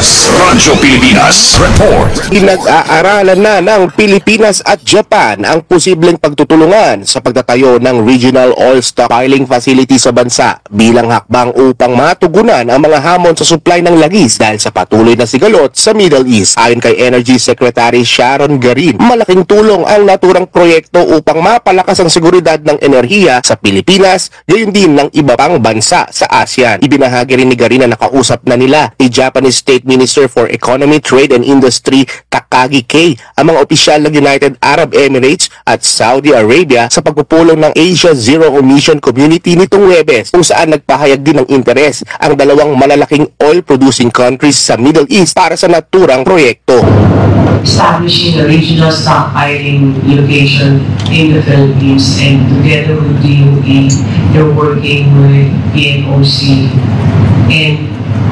Pilipinas. Radyo Pilipinas. Report. Pinag-aaralan na ng Pilipinas at Japan ang posibleng pagtutulungan sa pagtatayo ng Regional Oil Stockpiling Facility sa bansa bilang hakbang upang matugunan ang mga hamon sa supply ng langis dahil sa patuloy na sigalot sa Middle East. Ayon kay Energy Secretary Sharon Garin, malaking tulong ang naturang proyekto upang mapalakas ang seguridad ng enerhiya sa Pilipinas, gayon din ng iba pang bansa sa ASEAN. Ibinahagi rin ni Garin na nakausap na nila ni Japanese State Minister for Economy, Trade and Industry Takagi Kei ang mga opisyal ng United Arab Emirates at Saudi Arabia sa pagpupulong ng Asia Zero Emission Community nitong Huwebes, kung saan nagpahayag din ng interes ang dalawang malalaking oil-producing countries sa Middle East para sa naturang proyekto. Establishing a regional stockpiling location in the Philippines, and together with DOE, they're working with PNOC and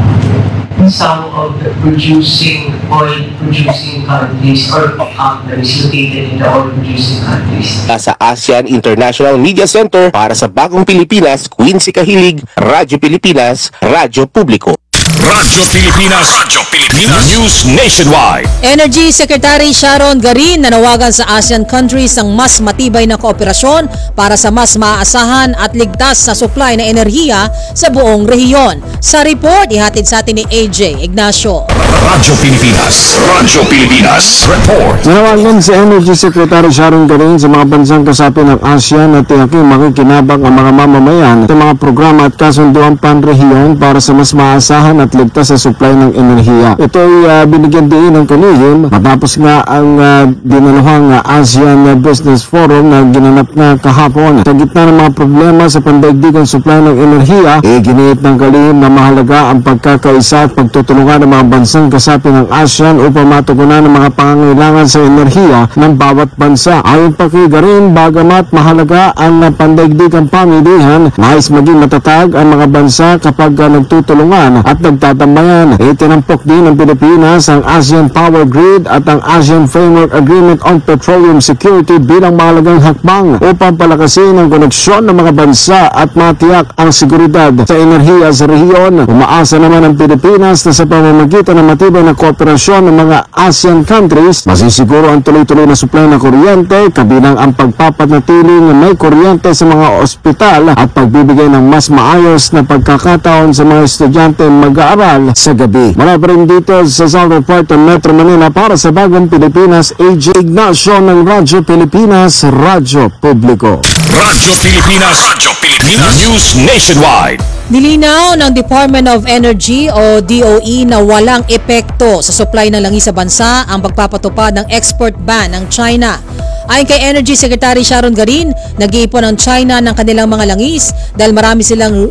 some of the oil-producing countries or companies located in the oil-producing countries. Sa ASEAN International Media Center para sa Bagong Pilipinas, Quincy Kahilig, Radyo Pilipinas, Radyo Publiko. Radyo Pilipinas. Radyo Pilipinas. News Nationwide. Energy Secretary Sharon Garin nanawagan sa ASEAN countries ng mas matibay na kooperasyon para sa mas maaasahan at ligtas na supply ng enerhiya sa buong rehiyon. Sa report, ihatid sa atin ni AJ Ignacio. Radyo Pilipinas. Radyo Pilipinas. Report. Nanawagan si Energy Secretary Sharon Garin sa mga bansang kasapi ng ASEAN at tiyaking makikinabang ang mga mamamayan sa mga programa at kasunduang panrehiyon para sa mas maaasahan at ligtas sa supply ng enerhiya. Ito ay binigyan din ng kalihim matapos nga ang dinaluhang ASEAN Business Forum na ginanap na kahapon. Sa gitna ng mga problema sa pandaigdigang supply ng enerhiya, giniit ng kalihim na mahalaga ang pagkakaisa at pagtutulungan ng mga bansang kasapi ng ASEAN upang matugunan ang mga pangangailangan sa enerhiya ng bawat bansa. Ayon pa kay Garin, bagamat mahalaga ang pandaigdigang pamilihan, nais maging matatag ang mga bansa kapag nagtutulungan at nagtatambayan. Itinampok din ng Pilipinas ang ASEAN Power Grid at ang ASEAN Framework Agreement on Petroleum Security bilang mahalagang hakbang upang palakasin ang koneksyon ng mga bansa at matiyak ang seguridad sa enerhiya sa rehiyon. Umaasa naman ang Pilipinas na sa pamamagitan ng matibay na kooperasyon ng mga ASEAN countries, masisiguro ang tuloy-tuloy na supply ng kuryente, kabilang ang pagpapanatiling may kuryente sa mga ospital at pagbibigay ng mas maayos na pagkakataon sa mga estudyante mag-aaral sa gabi. Mula pa rin dito sa South Report ng Metro Manila para sa Bagong Pilipinas, AJ Ignacio ng Radyo Pilipinas, Radyo Publiko. Radyo Pilipinas. Radyo Pilipinas. News Nationwide. Nilinaw ng Department of Energy o DOE na walang epekto sa supply ng langis sa bansa ang pagpapatupad ng export ban ng China. Ayon kay Energy Secretary Sharon Garin, nag-iipon ang China ng kanilang mga langis dahil marami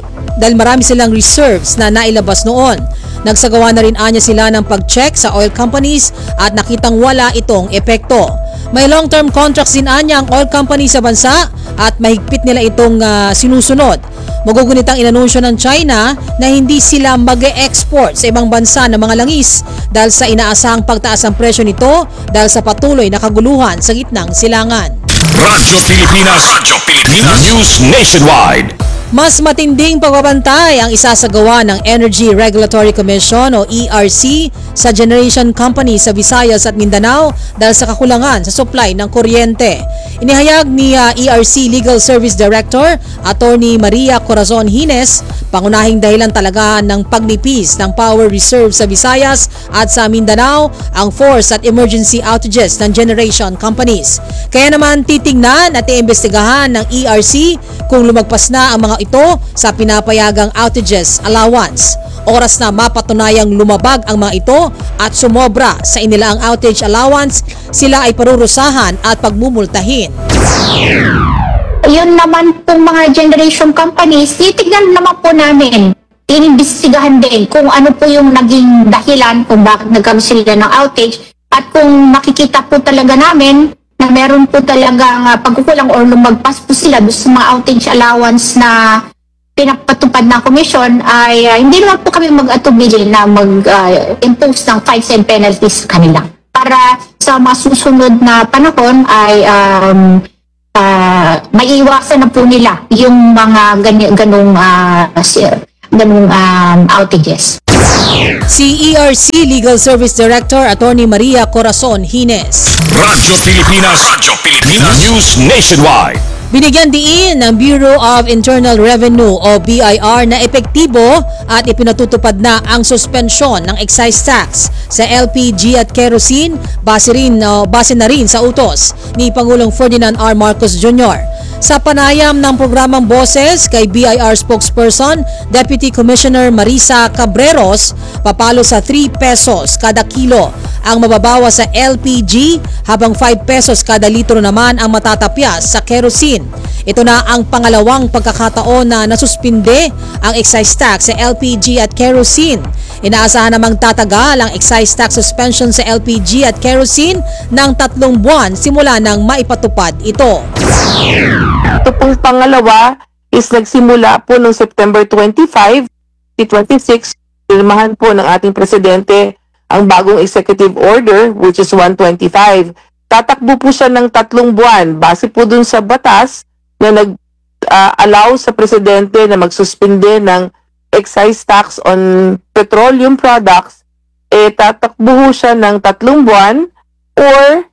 silang reserves na nailabas noon. Nagsagawa na rin anya sila ng pag-check sa oil companies at nakitang wala itong epekto. May long-term contracts din anya ang oil company sa bansa at mahigpit nila itong sinusunod. Magugunit ang inanunsyo ng China na hindi sila mag-e-export sa ibang bansa ng mga langis dahil sa inaasahang pagtaas ng presyo nito dahil sa patuloy na kaguluhan sa gitnang silangan. Radyo Pilipinas. Radyo Pilipinas. News Nationwide. Mas matinding pagbabantay ang isasagawa ng Energy Regulatory Commission o ERC sa generation company sa Visayas at Mindanao dahil sa kakulangan sa supply ng kuryente. Inihayag ni ERC Legal Service Director Attorney Maria Corazon Hines, pangunahing dahilan talaga ng pagnipis ng power reserve sa Visayas at sa Mindanao ang force at emergency outages ng generation companies. Kaya naman titingnan at iimbestigahan ng ERC kung lumagpas na ang mga ito sa pinapayagang outages allowance. Oras na mapatunayang lumabag ang mga ito at sumobra sa inilaang outage allowance, sila ay parurusahan at pagmumultahin. Yun naman pong mga generation companies, titignan naman po namin. Inimbestigahan din kung ano po yung naging dahilan kung bakit nagkaroon sila ng outage at kung makikita po talaga namin na meron po talagang pagkukulang or lumagpas po sila doon sa mga outage allowance na pinapatupad ng komisyon, ay hindi naman po kami mag-atubili na mag-impose ng fines and penalties kanila. Para sa mga susunod na panahon ay maiiwasan na po nila yung mga ganung outages. Si ERC Legal Service Director Attorney Maria Corazon Hines. Radyo Pilipinas News Nationwide. Binigyan diin ng Bureau of Internal Revenue o BIR na epektibo at ipinatutupad na ang suspensyon ng excise tax sa LPG at kerosene base na rin sa utos ni Pangulong Ferdinand R. Marcos Jr. Sa panayam ng programang Boses kay BIR spokesperson Deputy Commissioner Marisa Cabreros, papalo sa 3 pesos kada kilo ang mababawa sa LPG habang 5 pesos kada litro naman ang matatapyas sa kerosene. Ito na ang pangalawang pagkakataon na nasuspinde ang excise tax sa LPG at kerosene. Inaasahan namang tatagal ang excise tax suspension sa LPG at kerosene ng 3 buwan simula nang maipatupad ito. Ito pong pangalawa is nagsimula po noong September 25, 2026. Pinirmahan po ng ating presidente ang bagong executive order which is 125. Tatakbo po siya ng 3 buwan base po dun sa batas na nag-allow sa presidente na magsuspinde ng excise tax on petroleum products. Tatakbo siya ng 3 buwan or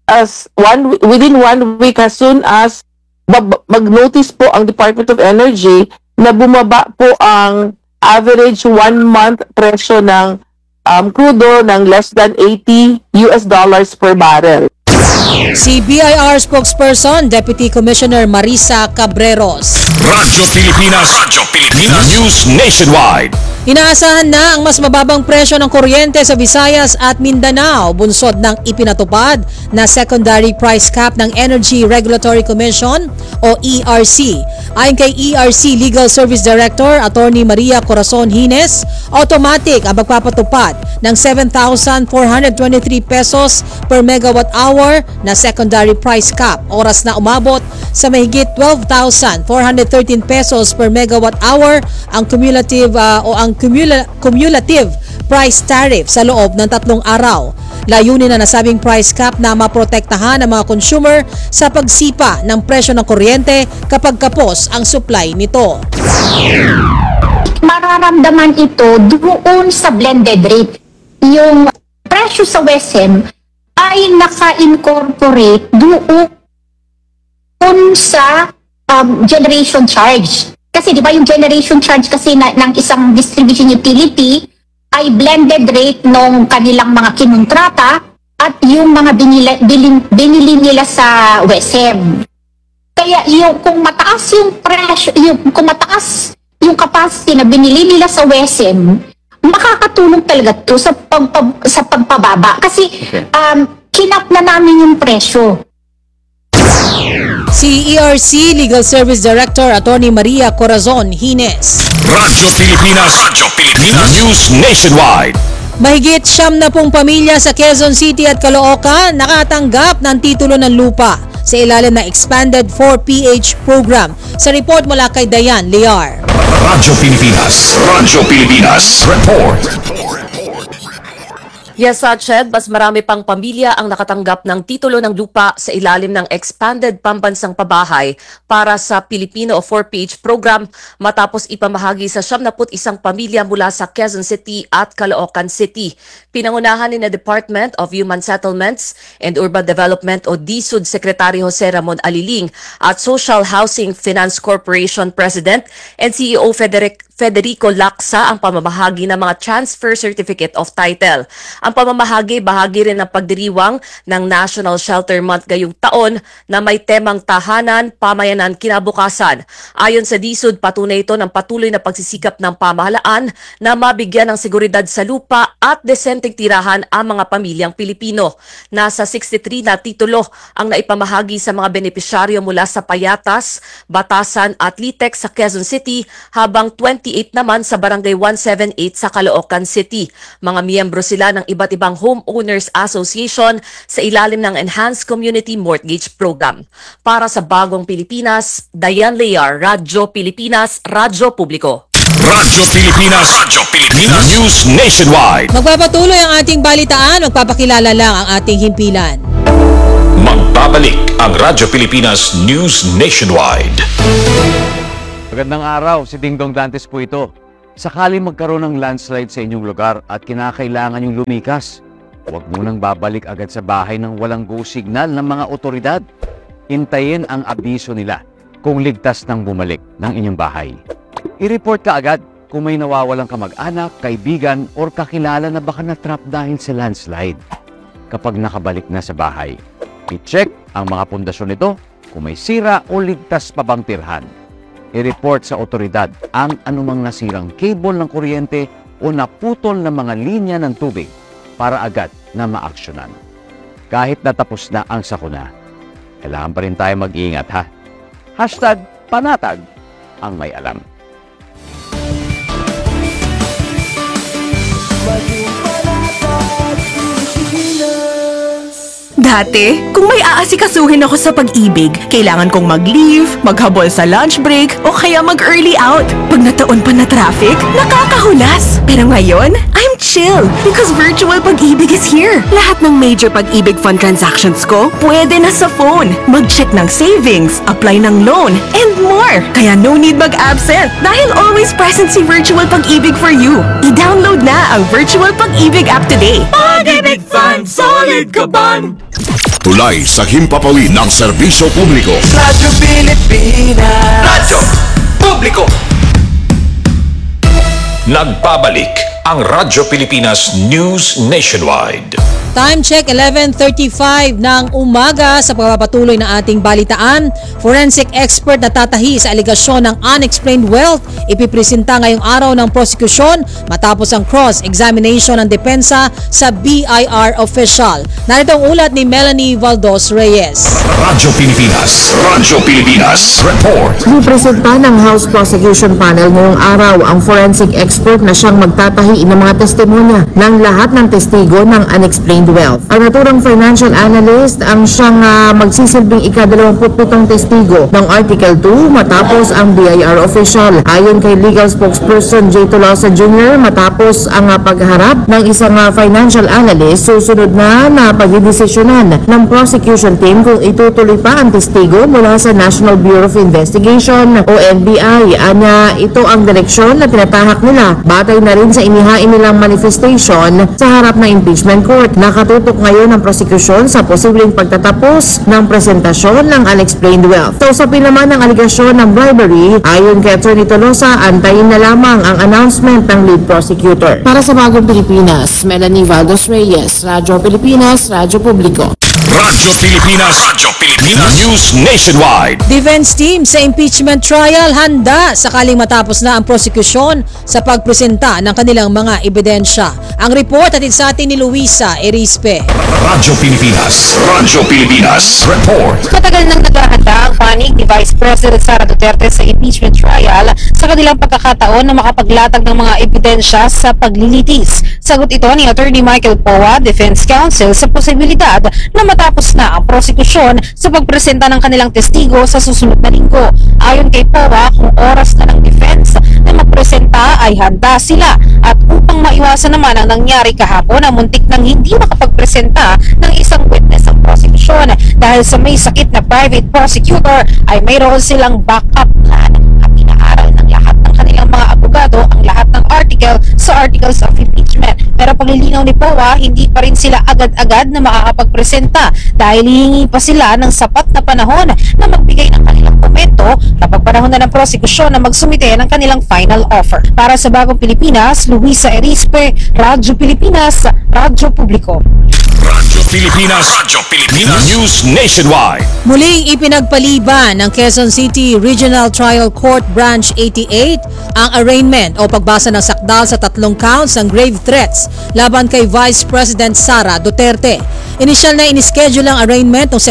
within 1 week as soon as mag-notice po ang Department of Energy na bumaba po ang average 1 month presyo ng crudo ng less than $80 per barrel. Si BIR spokesperson Deputy Commissioner Marisa Cabreros. Radyo Pilipinas News Nationwide. Inaasahan na ang mas mababang presyo ng kuryente sa Visayas at Mindanao bunsod ng ipinatupad na secondary price cap ng Energy Regulatory Commission o ERC. Ayon kay ERC Legal Service Director Attorney Maria Corazon Hines, automatic ang magpapatupad ng 7,423 pesos per megawatt hour na secondary price cap, oras na umabot sa mahigit 12,413 pesos per megawatt hour ang cumulative price tariff sa loob ng 3 araw. Layunin na nasabing price cap na maprotektahan ang mga consumer sa pagsipa ng presyo ng kuryente kapag kapos ang supply nito. Mararamdaman ito doon sa blended rate. Yung presyo sa WESM ay naka-incorporate doon sa generation charge. Kasi di ba yung generation charge kasi ng isang distribution utility ay blended rate ng kanilang mga kinontrata at yung mga binili nila sa WESM. Kaya kung mataas yung presyo, kung mataas yung capacity na binili nila sa WESM, makakatulong talaga to sa pagpababa kasi kinap na namin yung presyo. Si ERC Legal Service Director Attorney Maria Corazon Hines. Radyo Pilipinas News Nationwide. Mahigit 70 pamilya sa Quezon City at Caloocan nakatanggap ng titulo ng lupa sa ilalim ng Expanded 4PH program. Sa report mula kay Dayan Lear. Radyo Pilipinas Report. Yes, Ched, mas marami pang pamilya ang nakatanggap ng titulo ng lupa sa ilalim ng Expanded Pambansang Pabahay para sa Filipino o 4PH program matapos ipamahagi sa 71 pamilya mula sa Quezon City at Caloocan City. Pinangunahan ni na Department of Human Settlements and Urban Development o DSUD Secretary Jose Ramon Aliling at Social Housing Finance Corporation President and CEO Federico Lacsa ang pamamahagi ng mga Transfer Certificate of Title. Ang pamamahagi, bahagi rin ng pagdiriwang ng National Shelter Month ngayong taon na may temang tahanan, pamayanan, kinabukasan. Ayon sa DSUD, patunay ito ng patuloy na pagsisikap ng pamahalaan na mabigyan ng seguridad sa lupa at desenteng tirahan ang mga pamilyang Pilipino. Nasa 63 na titulo ang naipamahagi sa mga benepisyaryo mula sa Payatas, Batasan at Litex sa Quezon City habang 28 naman sa Barangay 178 sa Caloocan City. Mga miyembro sila ng iba't ibang homeowners association sa ilalim ng Enhanced Community Mortgage Program. Para sa Bagong Pilipinas, Dayan Lear, Radyo Pilipinas, Radyo Publiko. Radyo Pilipinas News Nationwide. Magpapatuloy ang ating balitaan, magpapakilala lang ang ating himpilan. Magbabalik ang Radyo Pilipinas News Nationwide. Magandang araw, si Dingdong Dantes po ito. Sakali magkaroon ng landslide sa inyong lugar at kinakailangan yung lumikas, huwag munang babalik agad sa bahay ng walang go signal ng mga otoridad. Hintayin ang abiso nila kung ligtas nang bumalik ng inyong bahay. I-report ka agad kung may nawawalang kamag-anak, kaibigan, or kakilala na baka na-trap dahil sa landslide. Kapag nakabalik na sa bahay, i-check ang mga pundasyon nito kung may sira o ligtas pa bang tirhan. I-report sa otoridad ang anumang nasirang cable ng kuryente o naputol na mga linya ng tubig para agad na maaksyonan. Kahit natapos na ang sakuna, kailangan pa rin tayo mag-iingat ha. #panatag ang may alam. Dati, kung may aasikasuhin ako sa pag-ibig, kailangan kong mag-leave, maghabol sa lunch break, o kaya mag-early out. Pag nataon pa na traffic, nakakahulas. Pero ngayon, I'm chill because virtual pag-ibig is here. Lahat ng major pag-ibig fund transactions ko, pwede na sa phone. Mag-check ng savings, apply ng loan, and more. Kaya no need mag-absent dahil always present si Virtual Pag-ibig for you. I-download na ang Virtual Pag-ibig app today. Pag-ibig Fund, solid ka ban! Tulay sa himpapawid ng serbisyo publiko. Radyo Pilipinas. Radyo Publiko. Nagbabalik ang Radyo Pilipinas News Nationwide. Time check 11:35 ng umaga. Sa pagpapatuloy ng ating balitaan, forensic expert na tatahi sa aligasyon ng unexplained wealth ipipresenta ngayong araw ng prosecution matapos ang cross-examination ng depensa sa BIR official. Narito ang ulat ni Melanie Valdos Reyes. Radyo Pilipinas. Radyo Pilipinas. Report. Ipresenta ng House Prosecution Panel ngayong araw ang forensic expert na siyang magtatahi ng mga testimonya ng lahat ng testigo ng unexplained wealth. Ang naturang financial analyst ang siyang magsisilbing ika-27 testigo ng Article 2 matapos ang BIR official. Ayon kay legal spokesperson J. Tolosa Jr., matapos ang pagharap ng isang financial analyst, susunod na pagdidesisyonan ng prosecution team kung itutuloy pa ang testigo mula sa National Bureau of Investigation o NBI. Anya, ito ang direksyon na tinatahak nila batay na rin sa inihain nilang manifestation sa harap ng impeachment court. Nakatutok ngayon ang prosecution sa posibleng pagtatapos ng presentasyon ng unexplained wealth. Sa usapin naman ng aligasyon ng bribery, ayon kay Atty. Tolosa, antayin na lamang ang announcement ng lead prosecutor. Para sa Bagong Pilipinas, Melanie Valdos Reyes, Radyo Pilipinas, Radyo Publiko. Radyo Pilipinas. Radyo Pilipinas News Nationwide. Defense team sa impeachment trial handa sakaling matapos na ang prosekusyon sa pagpresenta ng kanilang mga ebidensya. Ang report atid sa atin ni Luisa Erispe. Radyo Pilipinas. Radyo Pilipinas. Report. Matagal nang naghahanda ang panig ni Vice President Sara Duterte sa impeachment trial sa kanilang pagkakataon na makapaglatag ng mga ebidensya sa paglilitis. Sagot ito ni Attorney Michael Poa, Defense Counsel, sa posibilidad na matapos na ang prosekusyon sa pagpresenta ng kanilang testigo sa susunod na linggo. Ayon kay Poa, kung oras na ng defense na magpresenta ay handa sila at upang maiwasan naman ang nangyari kahapon na muntik nang hindi makapagpresenta ng isang witness ang prosekusyon dahil sa may sakit na private prosecutor ay mayroon silang backup plan at inaaral ng lahat ng kanilang mga abogado ang lahat ng article sa articles of impeachment. Pero paglilinaw ni Poa, hindi pa rin sila agad-agad na makakapagpresenta dahil hihingi pa sila ng sapat na panahon na magbigay ng kanilang komento kapag panahon na ng prosekusyon na magsumite ng kanilang final offer. Para sa Bagong Pilipinas, Luisa Erispe, Radyo Pilipinas, Radyo Publiko. Radyo Pilipinas. Radyo Pilipinas News Nationwide. Muling ipinagpaliban ng Quezon City Regional Trial Court Branch 88 ang arraignment o pagbasa ng sakdal sa 3 counts ng grave threats laban kay Vice President Sara Duterte. Inisyal na inischedule ang arraignment noong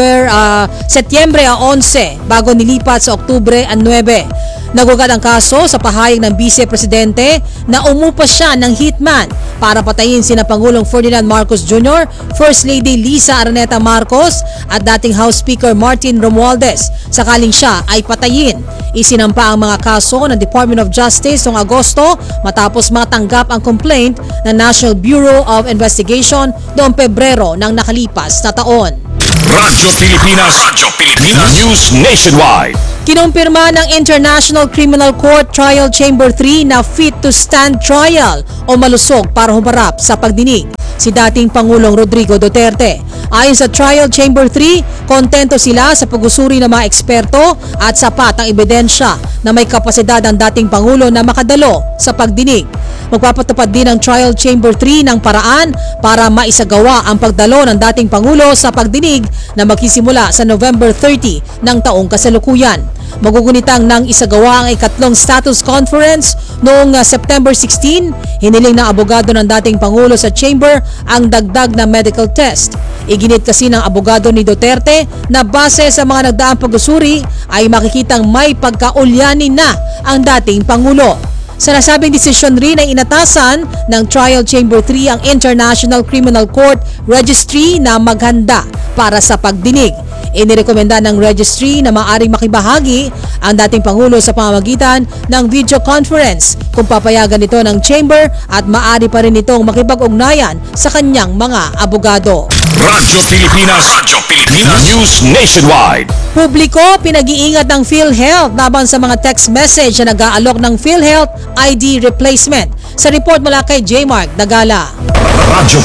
Setyembre 11 bago nilipat sa Oktubre 9. Nagugat ang kaso sa pahayag ng Vice Presidente na umupa siya ng hitman para patayin sina Pangulong Ferdinand Marcos Jr., First Lady Lisa Araneta Marcos at dating House Speaker Martin Romualdez sakaling siya ay patayin. Isinampa ang mga kaso ng Department of Justice noong Agosto matapos matanggap ang complaint ng National Bureau of Investigation noong Pebrero ng nakalipas na taon. Radyo Pilipinas. Radyo Pilipinas News Nationwide. Kinumpirma ng International Criminal Court Trial Chamber 3 na fit to stand trial o malusog para humarap sa pagdinig si dating Pangulong Rodrigo Duterte. Ayon sa Trial Chamber 3, kontento sila sa pag-usuri ng mga eksperto at sapat ang ebidensya na may kapasidad ang dating Pangulo na makadalo sa pagdinig. Magpapatupad din ang Trial Chamber 3 ng paraan para maisagawa ang pagdalo ng dating Pangulo sa pagdinig na magsisimula sa November 30 ng taong kasalukuyan. Magugunitang nang isagawa ang ikatlong status conference noong September 16, hiniling ng abogado ng dating Pangulo sa chamber ang dagdag na medical test. Iginit kasi ng abogado ni Duterte na base sa mga nagdaang pag-usuri ay makikitang may pagkaulyanin na ang dating Pangulo. Sa nasabing desisyon rin ay inatasan ng Trial Chamber 3 ang International Criminal Court Registry na maghanda para sa pagdinig. Inirekomenda ng registry na maaaring makibahagi ang dating Pangulo sa pamamagitan ng video conference kung papayagan ito ng chamber at maaari pa rin itong makipag-ugnayan sa kanyang mga abogado. Radyo Pilipinas News Nationwide. Publiko, pinag-iingat ng PhilHealth laban sa mga text message na nag-aalok ng PhilHealth ID replacement. Sa report mula kay J. Mark Dagala. Radyo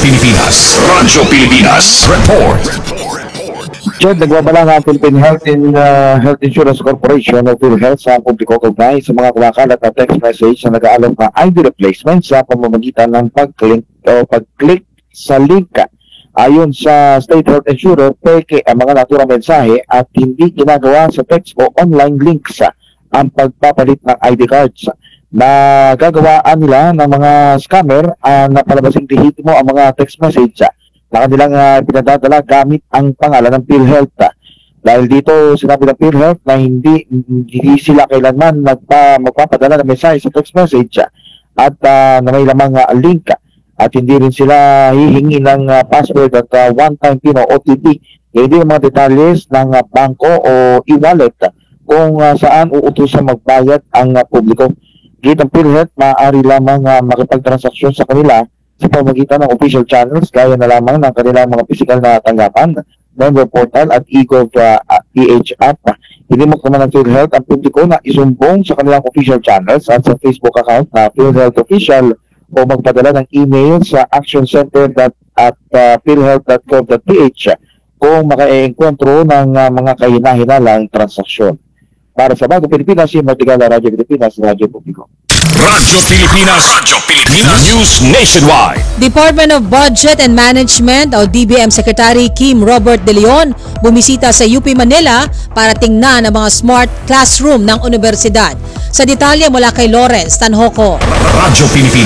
Pilipinas Report. Diyan, nagbabala nga ang Philippine Health Insurance Corporation o PhilHealth sa publiko kaugnay sa mga kumakalat na text message na nag-aalok na ID replacement sa pamamagitan ng pag-click sa link. Ayon sa State Health Insurer, peke ang mga naturang mensahe at hindi ginagawa sa text o online links ang pagpapalit ng ID cards. Nagagawaan nila ng mga scammer na palabasing mo ang mga text message na kanilang pinadadala gamit ang pangalan ng PhilHealth. Dahil dito sinabi ng PhilHealth na hindi sila kailanman magpapadala ng mensahe sa text message at na may lamang link at hindi rin sila hihingi ng password at one-time PIN o OTP. Hindi ang mga detalles ng bangko o e-wallet kung saan uutusan magbayad ang publiko. Gitang PhilHealth, maaari lamang makipagtransaksyon sa kanila sa pamamagitan ng official channels gaya na lamang ng kanilang mga physical na tanggapan, member portal at e-gov PH app. Hindi mo naman ng PhilHealth ang publiko na isumbong sa kanilang official channels at sa Facebook account na PhilHealth Official o magpadala ng email sa actioncenter@philhealth.gov.ph kung maka-enkwentro ng mga kahina-hinalang transaksyon. Para sa Bagong Pilipinas, si Martigala, Radyo Pilipinas, Radyo Publiko. Radyo Pilipinas News Nationwide. Department of Budget and Management o DBM Secretary Kim Robert De Leon bumisita sa UP Manila para tingnan ang mga smart classroom ng universidad. Sa detalye mula kay Lawrence Tanhoco. Radyo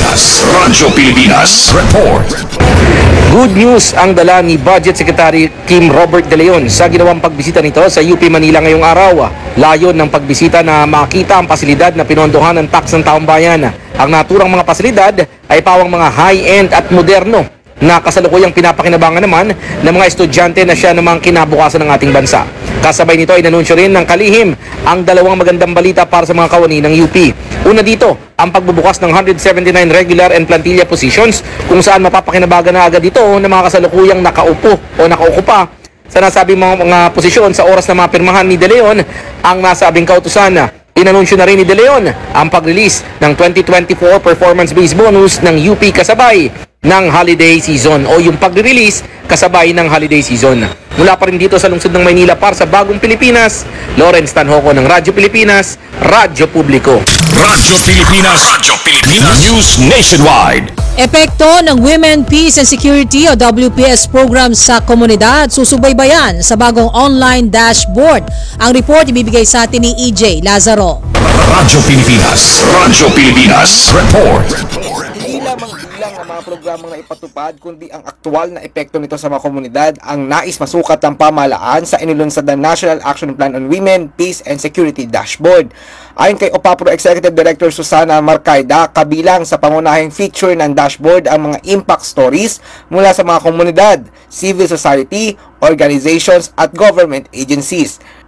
Pilipinas Report. Good news ang dala ni Budget Secretary Kim Robert De Leon sa ginawang pagbisita nito sa UP Manila ngayong araw. Layon ng pagbisita na makita ang pasilidad na pinondohan ng tax ng taong bayan. Ang naturang mga pasilidad ay pawang mga high-end at moderno na kasalukuyang pinapakinabangan naman ng mga estudyante na siya namang kinabukasan ng ating bansa. Kasabay nito ay nanunsyo rin ng kalihim ang dalawang magandang balita para sa mga kawani ng UP. Una dito, ang pagbubukas ng 179 regular and plantilla positions kung saan mapapakinabangan na agad ito ng mga kasalukuyang nakaupo o nakaukupa sa nasabing mga posisyon sa oras na mapirmahan ni De Leon ang nasabing kautusan. Inanunsyo na rin ni De Leon ang pag-release ng 2024 performance-based bonus ng UP kasabay ng holiday season o yung pag-release kasabay ng holiday season. Mula pa rin dito sa lungsod ng Maynila para sa Bagong Pilipinas, Lawrence Tanhoco ng Radyo Pilipinas, Radyo Publiko. Radyo Pilipinas News Nationwide. Epekto ng Women, Peace and Security o WPS program sa komunidad, susubaybayan sa bagong online dashboard. Ang report ibibigay sa atin ni EJ Lazaro. Radyo Pilipinas Report. Hindi lamang bilang ang mga programang na ipatupad, kundi ang aktual na epekto nito sa mga komunidad ang nais masukat ng pamahalaan sa inilunsad ng National Action Plan on Women, Peace and Security Dashboard. Ayon kay OPAPRO Executive Director Susana Marcaida, kabilang sa pangunahing feature ng dashboard ang mga impact stories mula sa mga komunidad, civil society, organizations at government agencies.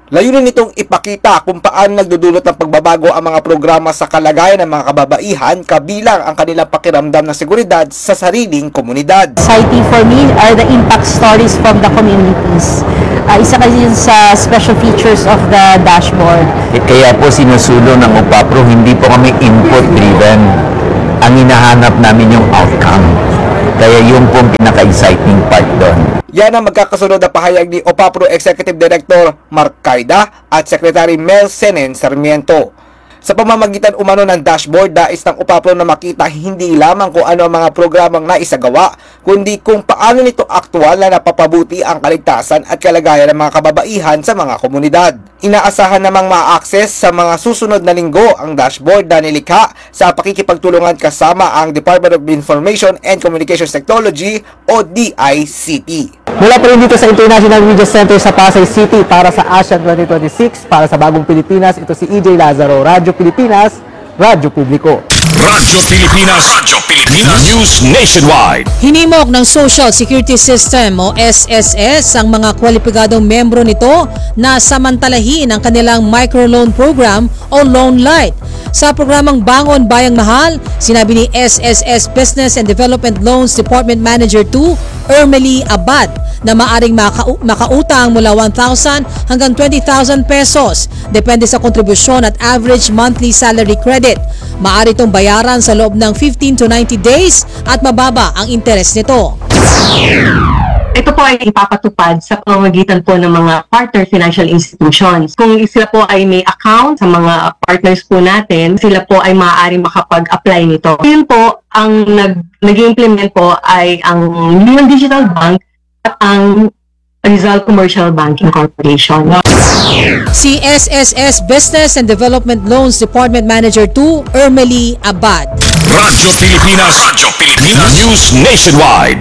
Layunin nitong ipakita kung paano nagdudulot ng pagbabago ang mga programa sa kalagayan ng mga kababaihan kabilang ang kanilang pakiramdam ng seguridad sa sariling komunidad. Society for me are the impact stories from the communities. Isa kasi yun sa special features of the dashboard. Kaya po sinusulo ng UPAPRO, hindi po kami input-driven. Ang hinahanap namin yung outcome. Kaya yun po ang pinaka-exciting part doon. Yan ang magkakasunod na pahayag ni OPAPRO Executive Director Mark Caida at Secretary Mel Senen Sarmiento. Sa pamamagitan umano ng dashboard, nais ng UPAPRO na makita hindi lamang kung ano ang mga programang naisagawa, kundi kung paano nito aktual na napapabuti ang kaligtasan at kalagayan ng mga kababaihan sa mga komunidad. Inaasahan namang ma-access sa mga susunod na linggo ang dashboard na nilikha sa pakikipagtulungan kasama ang Department of Information and Communications Technology o DICT. Mula po rin dito sa International Media Center sa Pasay City para sa ASEAN 2026, para sa Bagong Pilipinas, ito si EJ Lazaro, Radyo Pilipinas, Radyo Publiko. Radyo Pilipinas, Radyo Pilipinas, News Nationwide. Hinimok ng Social Security System o SSS ang mga kwalipikadong membro nito na samantalahin ang kanilang microloan program o Loan Light. Sa programang Bangon Bayang Mahal, sinabi ni SSS Business and Development Loans Department Manager 2, Ermely Abad, na maaring makautang mula 1,000 hanggang 20,000 pesos depende sa kontribusyon at average monthly salary credit. Maaari itong bayaran sa loob ng 15 to 90 days at mababa ang interes nito. Ito po ay ipapatupad sa pamamagitan po ng mga partner financial institutions. Kung sila po ay may account sa mga partners po natin, sila po ay maaaring makapag-apply nito. Yun po, ang nag-implement po ay ang Union Digital Bank at ang Rizal Commercial Banking Corporation. Si SSS Business and Development Loans Department Manager 2, Ermely Abad. Radyo Pilipinas, Radyo Pilipinas, News Nationwide.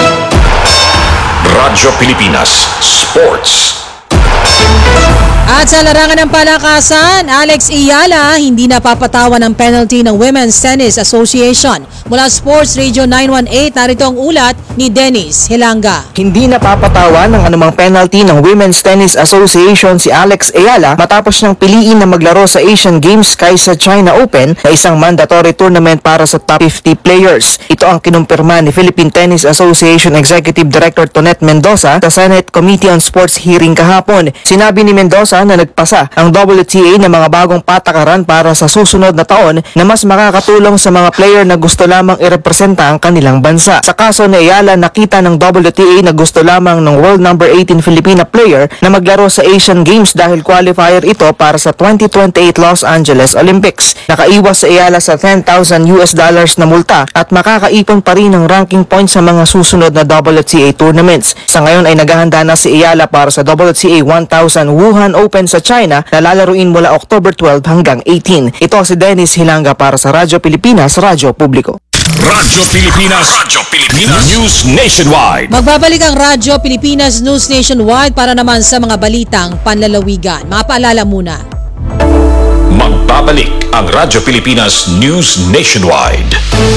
Radyo Pilipinas, Sports. At sa larangan ng palakasan, Alex Iyala hindi napapatawan ng penalty ng Women's Tennis Association. Mula Sports Radio 918, narito ang ulat ni Dennis Hilanga. Hindi napapatawan ng anumang penalty ng Women's Tennis Association si Alex Iyala matapos niyang piliin na maglaro sa Asian Games kaysa China Open na isang mandatory tournament para sa top 50 players. Ito ang kinumpirma ni Philippine Tennis Association Executive Director Tonet Mendoza sa Senate Committee on Sports hearing kahapon. Sinabi ni Mendoza na nagpasa ang WTA ng mga bagong patakaran para sa susunod na taon na mas makakatulong sa mga player na gusto lamang irepresenta ang kanilang bansa. Sa kaso ni Iyala, nakita ng WTA na gusto lamang ng world number 18 Filipina player na maglaro sa Asian Games dahil qualifier ito para sa 2028 Los Angeles Olympics. Nakaiwas sa Iyala sa $10,000 na multa at makakaipon pa rin ng ranking points sa mga susunod na WTA tournaments. Sa ngayon ay naghahanda na si Iyala para sa WTA 1000 Wuhan Open sa China na lalaruin mula October 12 hanggang 18. Ito si Dennis Hilanga para sa Radyo Pilipinas, Radyo Publiko. Radyo Pilipinas, Radyo Pilipinas, News Nationwide. Magbabalik ang Radyo Pilipinas News Nationwide para naman sa mga balitang panlalawigan. Mga paalala muna. Magbabalik ang Radyo Pilipinas News Nationwide.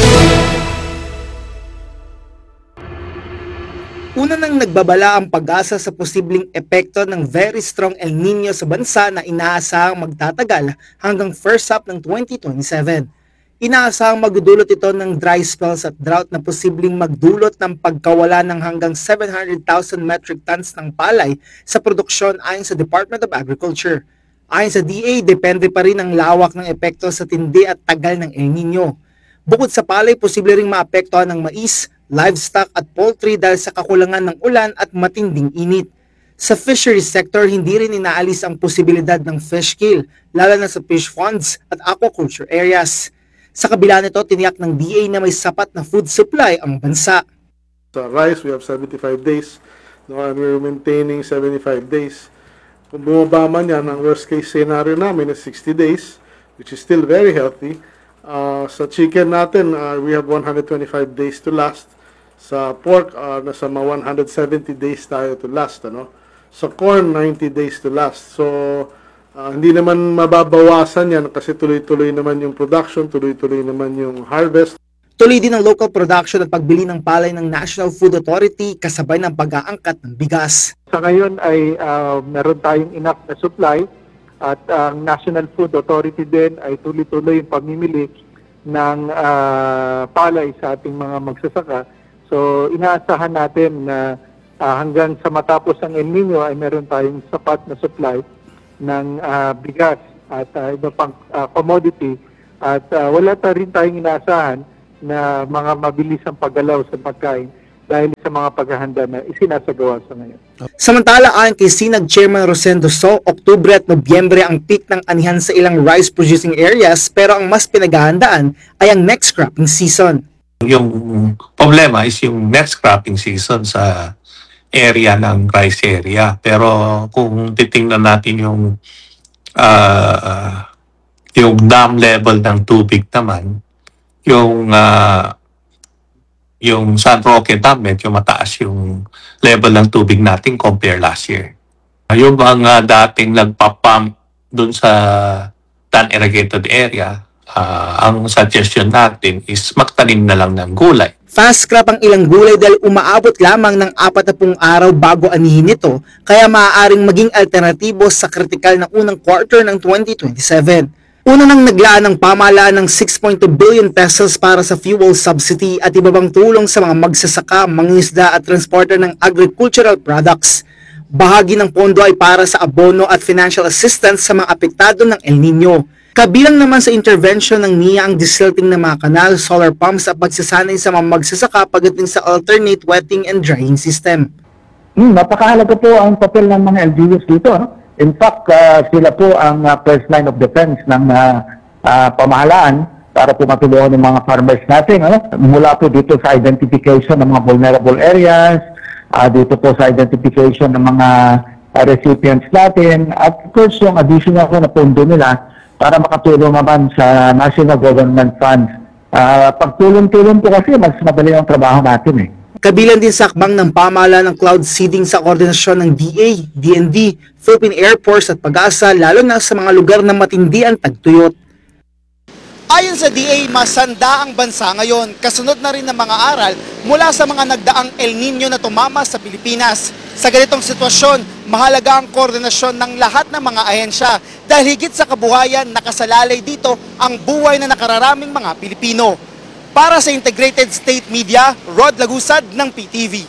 Una nang nagbabala ang pag-asa sa posibleng epekto ng very strong El Nino sa bansa na inaasahang magtatagal hanggang first half ng 2027. Inaasahang magdudulot ito ng dry spells at drought na posibleng magdulot ng pagkawala ng hanggang 700,000 metric tons ng palay sa produksyon ayon sa Department of Agriculture. Ayon sa DA, depende pa rin ang lawak ng epekto sa tindi at tagal ng El Nino. Bukod sa palay, posible ring maapektuhan ng mais, livestock at poultry dahil sa kakulangan ng ulan at matinding init. Sa fisheries sector, hindi rin inaalis ang posibilidad ng fish kill, lalo na sa fish ponds at aquaculture areas. Sa kabila nito, tiniyak ng DA na may sapat na food supply ang bansa. Sa rice, we have 75 days, no, and we're maintaining 75 days. Kung bumaba man yan, ang worst case scenario namin is 60 days, which is still very healthy. Sa chicken natin, we have 125 days to last. Sa pork, nasa mga 170 days tayo to last. Ano? Sa corn, 90 days to last. So, hindi naman mababawasan yan kasi tuloy-tuloy naman yung production, tuloy-tuloy naman yung harvest. Tuloy din ang local production at pagbili ng palay ng National Food Authority kasabay ng pag-aangkat ng bigas. Sa ngayon ay meron tayong enough na supply at ang National Food Authority din ay tuloy-tuloy yung pamimili ng palay sa ating mga magsasaka. So inaasahan natin na hanggang sa matapos ang El Nino ay meron tayong sapat na supply ng bigas at iba pang commodity at wala pa rin tayong inaasahan na mga mabilis ang paggalaw sa pagkain dahil sa mga paghahanda na isinasagawa sa ngayon. Samantala, ayon kay Sinag Chairman Rosendo So, Oktubre at Nobyembre ang peak ng anihan sa ilang rice producing areas pero ang mas pinaghahandaan ay ang next cropping season. Yung problema is yung next cropping season sa area ng rice area. Pero kung titingnan natin yung dam level ng tubig naman, yung San Roque Dam, medyo mataas yung level ng tubig natin compare last year. Yung mga dating nagpapump dun sa non-irrigated area, ang suggestion natin is magtanim na lang ng gulay. Fast crop ang ilang gulay dahil umaabot lamang ng 40 araw bago anihin ito, kaya maaaring maging alternatibo sa kritikal na unang quarter ng 2027. Una nang naglaan ng pamahalaan ng 6.2 billion pesos para sa fuel subsidy at iba pang tulong sa mga magsasaka, mangingisda at transporter ng agricultural products. Bahagi ng pondo ay para sa abono at financial assistance sa mga apektado ng El Nino. Kabilang naman sa intervention ng NIA ang desilting ng mga kanal, solar pumps at pagsasanay sa mga magsasaka pagdating sa alternate wetting and drying system. Napakahalaga po ang papel ng mga LGUs dito. No? In fact, sila po ang first line of defense ng pamahalaan para po matulungan ng mga farmers natin. Mula po dito sa identification ng mga vulnerable areas, dito po sa identification ng mga recipients natin, at of course yung additional na pondo nila para makatulong naman sa national government funds. Pagtulong-tulong po kasi mas madali ang trabaho natin Kabilang din sa akbang ng pamahalaan ng cloud seeding sa koordinasyon ng DA, DND, Philippine Air Force at Pag-asa lalo na sa mga lugar na matindi ang tagtuyot. Ayon sa DA, masanda ang bansa ngayon, kasunod na rin ng mga aral mula sa mga nagdaang El Nino na tumama sa Pilipinas. Sa ganitong sitwasyon, mahalaga ang koordinasyon ng lahat ng mga ahensya dahil higit sa kabuhayan, nakasalalay dito ang buhay na nakararaming mga Pilipino. Para sa Integrated State Media, Rod Lagusad ng PTV.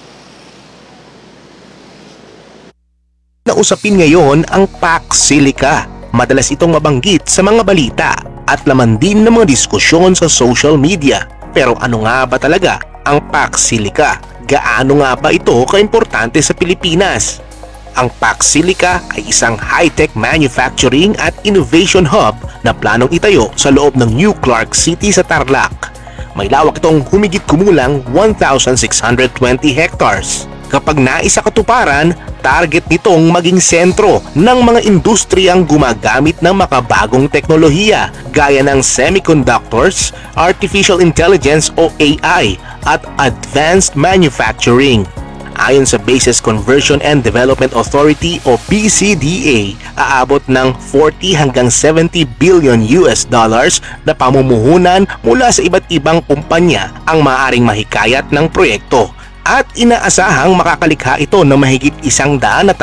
Nausapin ngayon ang Pax Silica. Madalas itong mabanggit sa mga balita at laman din ng mga diskusyon sa social media. Pero ano nga ba talaga ang Pax Silica? Gaano nga ba ito kaimportante sa Pilipinas? Ang Pax Silica ay isang high-tech manufacturing at innovation hub na planong itayo sa loob ng New Clark City sa Tarlac. May lawak itong humigit kumulang 1,620 hectares. Kapag naisa katuparan, target nitong maging sentro ng mga industriyang gumagamit ng makabagong teknolohiya gaya ng semiconductors, artificial intelligence o AI at advanced manufacturing. Ayon sa Bases Conversion and Development Authority o BCDA, aabot ng 40 hanggang 70 billion US dollars na pamumuhunan mula sa iba't ibang kumpanya ang maaaring mahikayat ng proyekto. At inaasahang makakalikha ito ng mahigit 130,000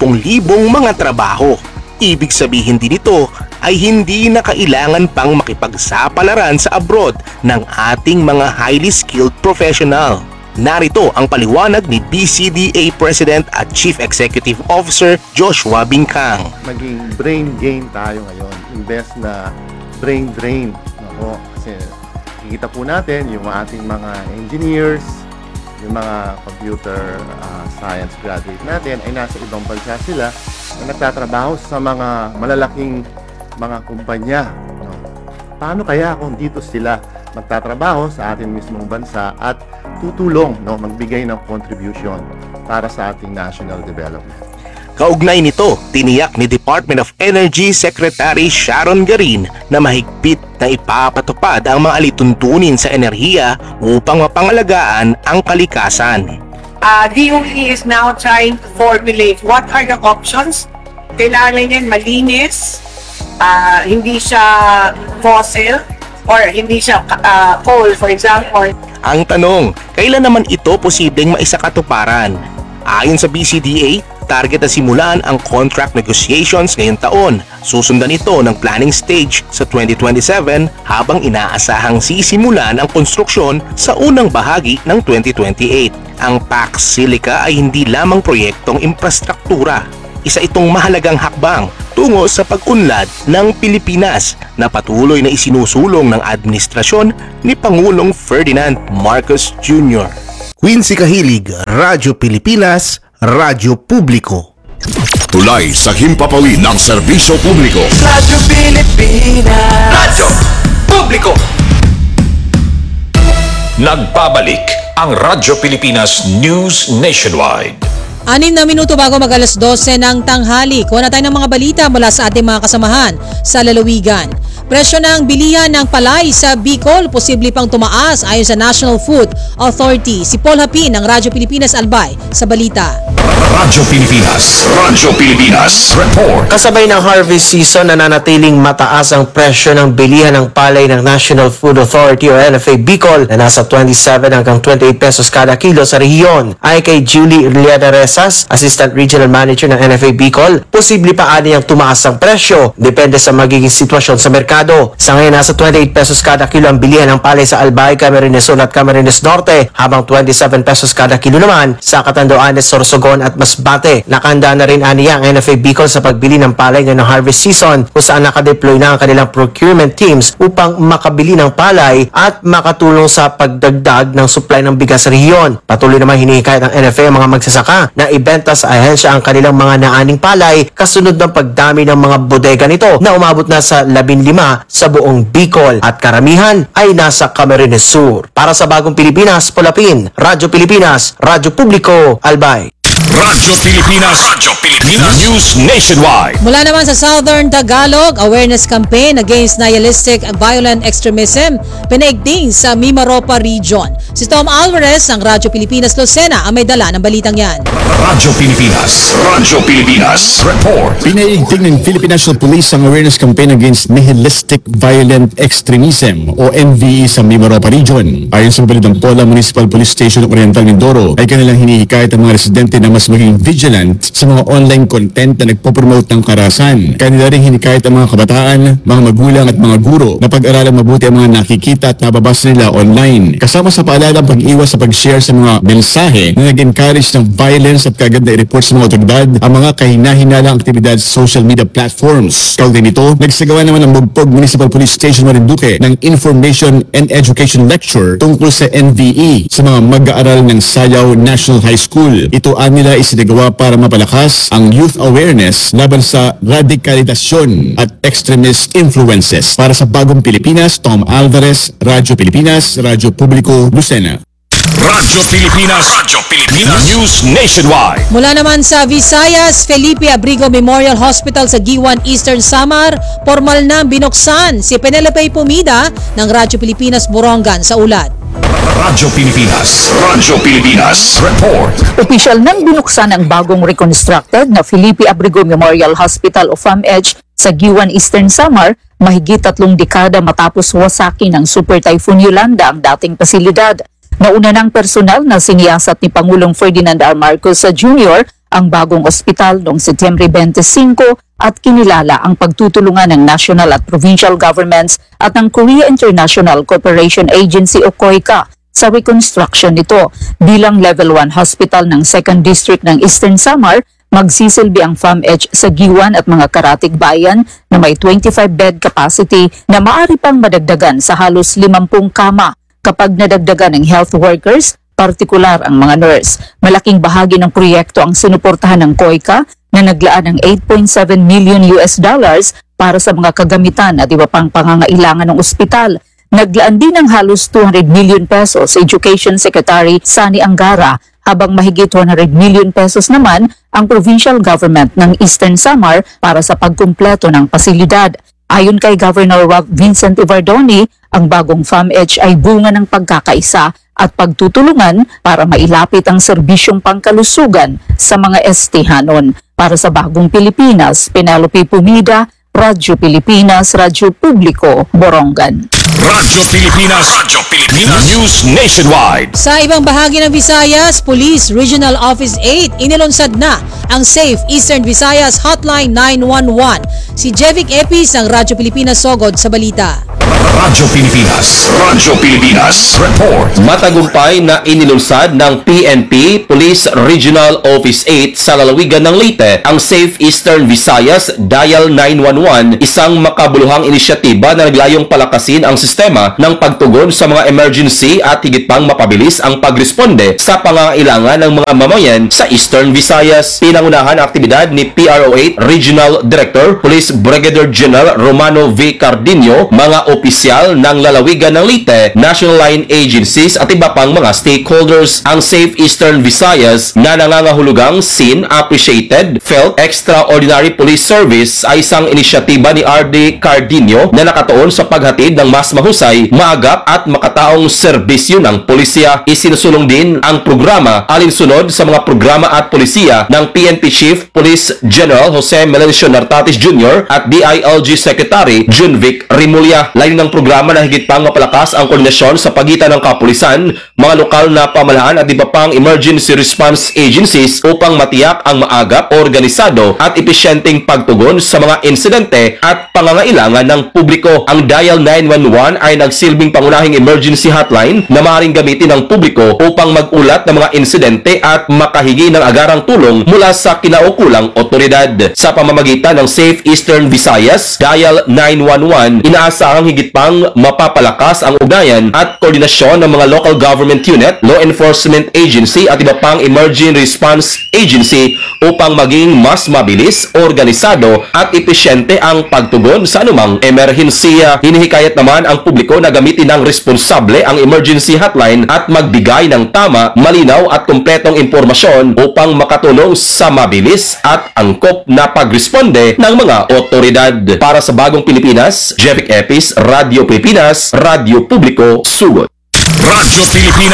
mga trabaho. Ibig sabihin din ito ay hindi na kailangan pang makipagsapalaran sa abroad ng ating mga highly skilled professional. Narito ang paliwanag ni BCDA President at Chief Executive Officer Joshua Bingkang. Maging brain gain tayo ngayon, imbes na brain drain. Kasi kikita po natin yung ating mga engineers, yung mga computer science graduate natin ay nasa ibang bansa sila na nagtatrabaho sa mga malalaking mga kumpanya. Paano kaya kung dito sila magtatrabaho sa ating mismong bansa at tutulong, magbigay ng contribution para sa ating national development? Kaugnay nito, tiniyak ni Department of Energy Secretary Sharon Garin na mahigpit na ipapatupad ang mga alituntunin sa enerhiya upang mapangalagaan ang kalikasan. DOE is now trying to formulate what are the options. Kailangan yan malinis, hindi siya fossil, or hindi siya coal, for example. Ang tanong, kailan naman ito posibleng maisakatuparan? Ayon sa BCDA, target na simulan ang contract negotiations ngayong taon. Susundan ito ng planning stage sa 2027 habang inaasahang sisimulan ang konstruksyon sa unang bahagi ng 2028. Ang PAC Silica ay hindi lamang proyektong infrastruktura. Isa itong mahalagang hakbang tungo sa pag-unlad ng Pilipinas na patuloy na isinusulong ng administrasyon ni Pangulong Ferdinand Marcos Jr. Quincy Kahilig, Radyo Pilipinas, Radyo Publiko. Tulay sa himpapawid ng serbisyo publiko. Radyo Pilipinas. Radyo Publiko. Nagbabalik ang Radyo Pilipinas News Nationwide. 6 na minuto bago mag-alas 12 ng tanghali. Kuha na tayo ng mga balita mula sa ating mga kasamahan sa lalawigan. Presyo ng bilihan ng palay sa Bicol, posible pang tumaas ayon sa National Food Authority. Si Paul Hapin ng Radyo Pilipinas Albay sa balita. Radyo Pilipinas Report. Kasabay ng harvest season, nananatiling mataas ang presyo ng bilihan ng palay ng National Food Authority o NFA Bicol na nasa 27 hanggang 28 pesos kada kilo sa rehiyon. Ay kay Julie Liana Resas, Assistant Regional Manager ng NFA Bicol, posible pa aniyang tumaas ang presyo depende sa magiging sitwasyon sa merkado. Sa ngayon, nasa 28 pesos kada kilo ang bilihan ng palay sa Albay, Camarines Sur at Camarines Norte, habang 27 pesos kada kilo naman sa Catanduanes, Sorsogon at Masbate. Nakahanda na rin aniya ang NFA Bicol sa pagbili ng palay ngayong harvest season, kung saan nakadeploy na ang kanilang procurement teams upang makabili ng palay at makatulong sa pagdagdag ng supply ng bigas sa rehiyon. Patuloy naman hinihikayat ng NFA ang mga magsasaka na ibenta sa ahensya ang kanilang mga naaning palay kasunod ng pagdami ng mga bodega nito na umabot na sa 15 sa buong Bicol at karamihan ay nasa Camarines Sur. Para sa Bagong Pilipinas, Polapin, Radyo Pilipinas, Radyo Publiko, Albay. Radyo Pilipinas News Nationwide. Mula naman sa Southern Tagalog, awareness campaign against nihilistic and violent extremism pinaigting sa Mimaropa Region. Si Tom Alvarez ng Radyo Pilipinas Lucena ang may dala ng balitang yan. Radyo Pilipinas Report. Pinaigting ng Philippine National Police ang awareness campaign against nihilistic violent extremism o NVE sa Mimaropa Region. Ayon sa balitang Pola Municipal Police Station Oriental Mindoro, ay kanilang hinihikayat ang mga residente na mas maging vigilant sa mga online content na nagpo-promote ng karahasan. Kanila rin hinikayat ang mga kabataan, mga magulang at mga guro na pag-aralan mabuti ang mga nakikita at nababasa nila online. Kasama sa paalala ang pag-iwas sa pag-share sa mga mensahe na nag-encourage ng violence at kagad na i-report sa mga otoridad ang mga kahina-hinalang aktibidad sa social media platforms. Kaugnay nito, nagsagawa naman ang Bugpog Municipal Police Station Marinduque ng Information and Education Lecture tungkol sa NVE sa mga mag-aaral ng Sayaw National High School. Ito nila isinagawa para mapalakas ang youth awareness laban sa radikalisasyon at extremist influences. Para sa Bagong Pilipinas, Tom Alvarez, Radyo Pilipinas, Radyo Publiko, Lucena. Radyo Pilipinas News Nationwide. Mula naman sa Visayas, Felipe Abrigo Memorial Hospital sa Giwan, Eastern Samar, formal na binuksan si Penelope Pumida ng Radyo Pilipinas Borongan sa ulat. Radyo Pilipinas Report. Opisyal nang binuksan ang bagong reconstructed na Felipe Abrigo Memorial Hospital o FAMEDge sa Giwan, Eastern Samar, mahigit 3 dekada matapos wasakin ng Super Typhoon Yolanda ang dating pasilidad. Nauna ng personal na siniyasat ni Pangulong Ferdinand R. Marcos Jr. ang bagong ospital noong Setyembre 25 at kinilala ang pagtutulungan ng national at provincial governments at ng Korea International Cooperation Agency o COICA sa reconstruction nito. Bilang Level 1 Hospital ng 2nd District ng Eastern Samar, magsisilbi ang FAMEDge sa Giwan at mga karatig bayan na may 25-bed capacity na maaari pang madagdagan sa halos 50 kama kapag nadagdagan ng health workers, partikular ang mga nurse. Malaking bahagi ng proyekto ang sinuportahan ng COICA na naglaan ng $8.7 million para sa mga kagamitan at iba pang pangangailangan ng ospital. Naglaan din ng halos 200 million pesos Education Secretary Sani Angara, habang mahigit 100 million pesos naman ang provincial government ng Eastern Samar para sa pagkumpleto ng pasilidad. Ayon kay Governor Rob Vincent Ivardoni, ang bagong FAMEDge ay bunga ng pagkakaisa at pagtutulungan para mailapit ang serbisyong pangkalusugan sa mga estehanon. Para sa Bagong Pilipinas, Penelope Pumida, Radyo Pilipinas, Radyo Publiko, Borongan. Radyo Pilipinas News Nationwide. Sa ibang bahagi ng Visayas, Police Regional Office 8 inilunsad na ang Safe Eastern Visayas Hotline 911. Si Jevic Epis ng Radyo Pilipinas Sogod sa balita. Radyo Pilipinas Report. Matagumpay na inilunsad ng PNP Police Regional Office 8 sa lalawigan ng Leyte ang Safe Eastern Visayas Dial 911, isang makabuluhang inisyatiba na naglayong palakasin ang sistema ng pagtugon sa mga emergency at higit pang mapabilis ang pagresponde sa pangangailangan ng mga mamayan sa Eastern Visayas. Pinangunahan ang aktibidad ni PRO8 Regional Director Police Brigadier General Romano V. Cardinio, mga opisyal ng lalawigan ng Leyte, national line agencies at iba pang mga stakeholders. Ang Safe Eastern Visayas na nangangahulugang seen, appreciated, felt, extraordinary police service ay isang inisyatiba ni RD Cardinio na nakatuon sa paghatid ng mas mahusay, maagap at makataong serbisyo ng pulisya. Isinusulong din ang programa alinsunod sa mga programa at polisiya ng PNP Chief Police General Jose Melencio Nartatis Jr. at DILG Secretary Junvic Rimulya. Layo ng programa na higit pang mapalakas ang koordinasyon sa pagitan ng kapulisan, mga lokal na pamahalaan at iba pang emergency response agencies upang matiyak ang maagap, organisado at epesyenteng pagtugon sa mga insidente at pangangailangan ng publiko. Ang Dial 911 ay nagsilbing pangunahing emergency hotline na maaaring gamitin ng publiko upang mag-ulat ng mga insidente at makahingi ng agarang tulong mula sa kinaukulang otoridad. Sa pamamagitan ng Safe Eastern Visayas Dial 911, inaasahang higit pang mapapalakas ang ugnayan at koordinasyon ng mga local government unit, law enforcement agency at iba pang emergency response agency upang maging mas mabilis, organisado at epesyente ang pagtugon sa anumang emerhensiya. Hinihikayat naman ang publiko na gamitin ng responsable ang emergency hotline at magbigay ng tama, malinaw at kumpletong impormasyon upang makatulong sa mabilis at angkop na pagresponde ng mga otoridad. Para sa Bagong Pilipinas, Jevic Epis, Radio Pilipinas, Radio Publiko, Sugod. Radyo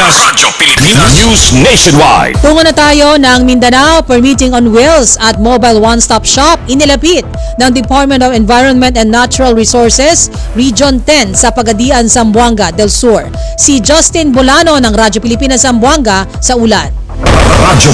Pilipinas News Nationwide. Tungo na tayo ng Mindanao. Permitting on Wheels at Mobile One-Stop Shop inilapit ng Department of Environment and Natural Resources Region 10 sa Pagadian, Zamboanga del Sur. Si Justin Bolano ng Radyo Pilipinas Zamboanga sa ulat. Radyo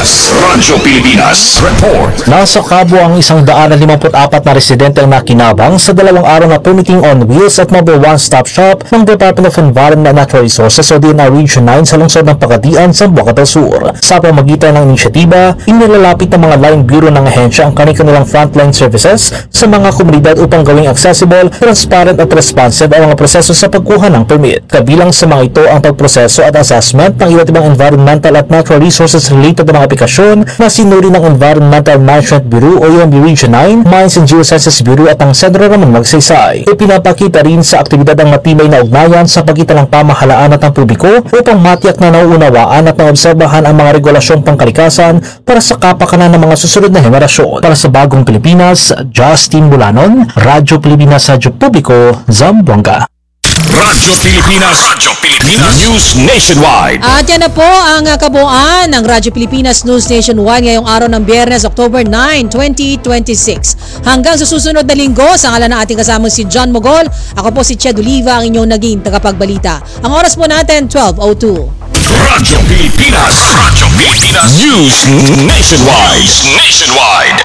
Pilipinas Report. Nasa Cabo ang 154 na residente ang nakinabang sa 2 araw na Permitting on Wheels at Mobile One-Stop Shop ng Department of Environment and Natural Resources o DNR Region 9 sa lungsod ng Pagadian, Zamboanga del Sur. Sa pamagitan ng inisyatiba, inilalapit ng mga line bureau ng ahensya ang kanilang frontline services sa mga komunidad upang gawing accessible, transparent at responsive ang mga proseso sa pagkuha ng permit. Kabilang sa mga ito ang pagproseso at assessment ng iba't ibang environmental at natural resources related na mga aplikasyon na sinuri ng Environmental Management Bureau o EMB Region 9, Mines and Geosciences Bureau at ang Sentro Ramon Magsaysay. Ipinapakita rin sa aktibidad ang matibay na ugnayan sa pagitan ng pamahalaan at ng publiko upang matiyak na nauunawaan at naobserbahan ang mga regulasyong pangkalikasan para sa kapakanan ng mga susunod na henerasyon. Para sa Bagong Pilipinas, Justin Bulanon, Radyo Pilipinas, Radyo Publiko, Zamboanga. Radyo Pilipinas News Nationwide. At yan na po ang kabuuan ng Radyo Pilipinas News Nationwide ngayong araw ng Biyernes, October 9, 2026. Hanggang sa susunod na linggo, sa ngalan ng ating kasamang si John Mogol, ako po si Ched Oliva, ang inyong naging tagapagbalita. Ang oras po natin, 12:02. Radyo Pilipinas News Nationwide.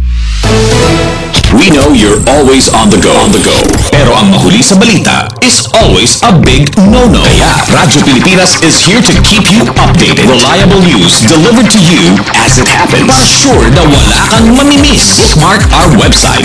We know you're always on the go. Pero ang mahuli sa balita is always a big no-no. Kaya Radyo Pilipinas is here to keep you updated. Reliable news delivered to you as it happens. Para sure na wala kang mamimiss. Bookmark our website,